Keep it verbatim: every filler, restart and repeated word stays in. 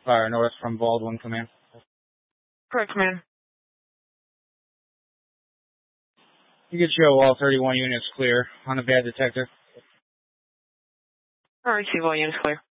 Fire north from Baldwin, command. Correct, command. You can show all thirty-one units clear on the bad detector. All right, receive all units clear.